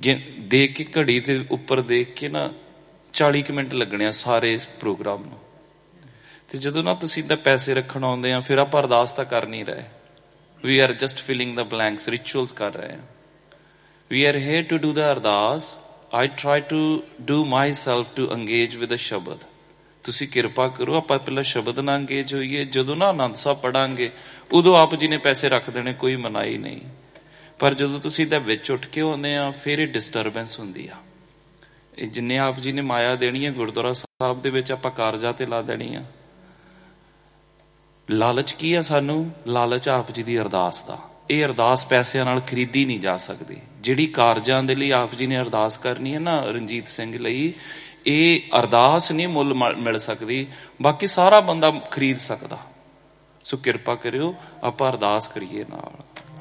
ਦੇਖ ਕੇ ਘੜੀ ਦੇ ਉੱਪਰ ਦੇਖ ਕੇ ਨਾ 40 ਮਿੰਟ ਲੱਗਣੇ ਆ ਸਾਰੇ ਪ੍ਰੋਗਰਾਮ ਨੂੰ। ਤੇ ਜਦੋਂ ਨਾ ਤੁਸੀਂ ਇੱਦਾਂ ਪੈਸੇ ਰੱਖਣ ਆਉਂਦੇ ਆ, ਫਿਰ ਆਪਾਂ ਅਰਦਾਸ ਤਾਂ ਕਰ ਨਹੀਂ ਰਹੇ। ਵੀ are just filling the blanks, rituals ਕਰ ਰਹੇ ਆ। ਵੀ are here to do the ਅਰਦਾਸ। I try to do myself to engage with the ਸ਼ਬਦ। ਤੁਸੀਂ ਕਿਰਪਾ ਕਰੋ ਆਪਾਂ ਪਹਿਲਾਂ ਸ਼ਬਦ ਨਾਲ ਅੰਗੇਜ ਹੋਈਏ। ਜਦੋਂ ਨਾ ਆਨੰਦ ਸਾਹਿਬ ਪੜਾਂਗੇ ਉਦੋਂ ਆਪ ਜੀ ਨੇ ਪੈਸੇ ਰੱਖ ਦੇਣੇ, ਕੋਈ ਮਨਾਹੀ ਨਹੀਂ। ਪਰ ਜਦੋਂ ਤੁਸੀਂ ਇਹਦਾ ਵਿੱਚ ਉੱਠ ਕੇ ਆਉਂਦੇ ਆ, ਫਿਰ ਇਹ ਡਿਸਟਰਬੈਂਸ ਹੁੰਦੀ ਆ। ਇਹ ਜਿੰਨੇ ਆਪ ਜੀ ਨੇ ਮਾਇਆ ਦੇਣੀ ਹੈ ਗੁਰਦੁਆਰਾ ਸਾਹਿਬ ਦੇ ਵਿੱਚ ਆਪਾਂ ਕਾਰਜਾਂ ਤੇ ਲਾ ਦੇਣੀ ਆ। ਲਾਲਚ ਕੀ ਆ ਸਾਨੂੰ? ਲਾਲਚ ਆਪ ਜੀ ਦੀ ਅਰਦਾਸ ਦਾ। ਇਹ ਅਰਦਾਸ ਪੈਸਿਆਂ ਨਾਲ ਖਰੀਦੀ ਨਹੀਂ ਜਾ ਸਕਦੀ। ਜਿਹੜੀ ਕਾਰਜਾਂ ਦੇ ਲਈ ਆਪ ਜੀ ਨੇ ਅਰਦਾਸ ਕਰਨੀ ਹੈ ਨਾ ਰਣਜੀਤ ਸਿੰਘ ਲਈ, ਇਹ ਅਰਦਾਸ ਨਹੀਂ ਮੁੱਲ ਮਿਲ ਸਕਦੀ, ਬਾਕੀ ਸਾਰਾ ਬੰਦਾ ਖਰੀਦ ਸਕਦਾ। ਸੋ ਕਿਰਪਾ ਕਰਿਓ ਆਪਾਂ ਅਰਦਾਸ ਕਰੀਏ ਨਾਲ।